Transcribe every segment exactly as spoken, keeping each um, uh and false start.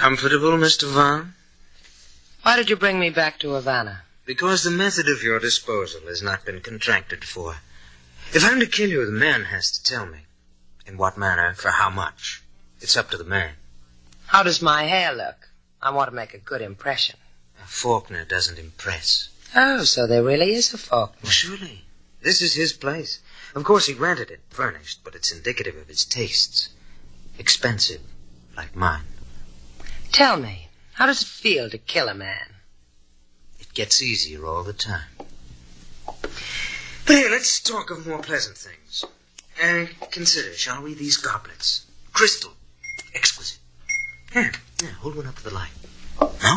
Comfortable, Mister Vaughn? Why did you bring me back to Havana? Because the method of your disposal has not been contracted for. If I'm to kill you, the man has to tell me. In what manner, for how much. It's up to the man. How does my hair look? I want to make a good impression. A Faulkner doesn't impress. Oh, so there really is a Faulkner. Well, surely. This is his place. Of course, he rented it, furnished, but it's indicative of his tastes. Expensive, like mine. Tell me, how does it feel to kill a man? It gets easier all the time. But here, let's talk of more pleasant things. And consider, shall we, these goblets. Crystal. Exquisite. Here, here, hold one up to the light. No?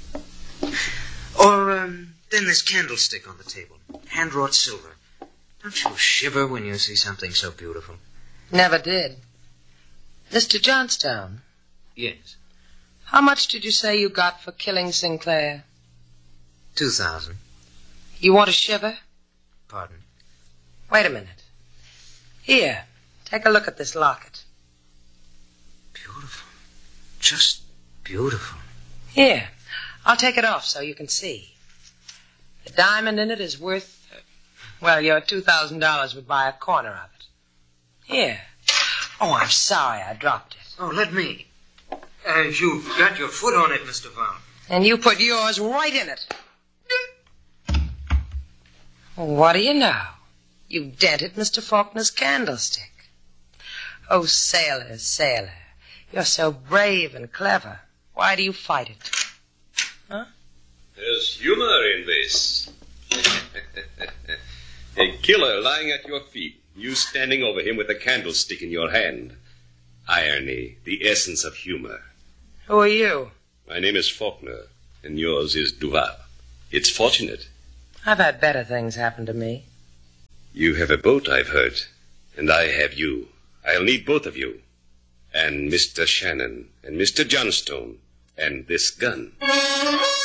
Or, um, then this candlestick on the table. Hand-wrought silver. Don't you shiver when you see something so beautiful? Never did. Mister Johnstone. Yes. How much did you say you got for killing Sinclair? Two thousand. You want a shiver? Pardon? Wait a minute. Here, take a look at this locket. Beautiful. Just beautiful. Here, I'll take it off so you can see. The diamond in it is worth, uh, well, your two thousand dollars would buy a corner of it. Here. Oh, I'm sorry I dropped it. Oh, let me. Uh, you've got your foot on it, Mister Vaughn. And you put yours right in it. What do you know? You dented Mister Faulkner's candlestick. Oh, sailor, sailor, you're so brave and clever. Why do you fight it? Huh? There's humor in this. A killer lying at your feet, you standing over him with a candlestick in your hand. Irony, the essence of humor. Who are you? My name is Faulkner, and yours is Duval. It's fortunate. I've had better things happen to me. You have a boat, I've heard, and I have you. I'll need both of you. And Mister Shannon, and Mister Johnstone, and this gun.